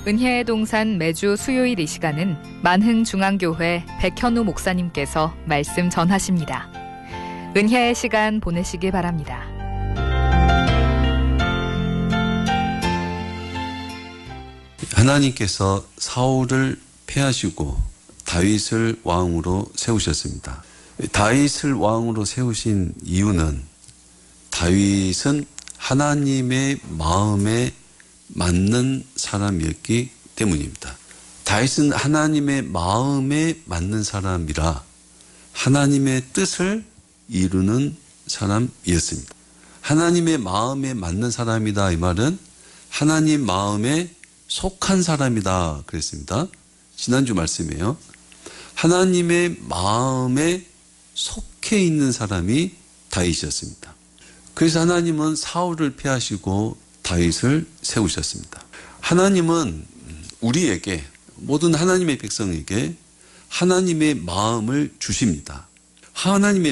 은혜의 동산 매주 수요일 이 시간은 만흥중앙교회 백현우 목사님께서 말씀 전하십니다. 은혜의 시간 보내시기 바랍니다. 하나님께서 사울을 패하시고 다윗을 왕으로 세우셨습니다. 다윗을 왕으로 세우신 이유는 다윗은 하나님의 마음에 맞는 사람이었기 때문입니다. 다윗은 하나님의 마음에 맞는 사람이라 하나님의 뜻을 이루는 사람이었습니다. 하나님의 마음에 맞는 사람이다 이 말은 하나님 마음에 속한 사람이다 그랬습니다. 지난주 말씀이에요. 하나님의 마음에 속해 있는 사람이 다윗이었습니다. 그래서 하나님은 사울을 패하시고 다윗을 세우셨습니다. 하나님은 우리에게 모든 하나님의 백성에게 하나님의 마음을 주십니다. 하나님의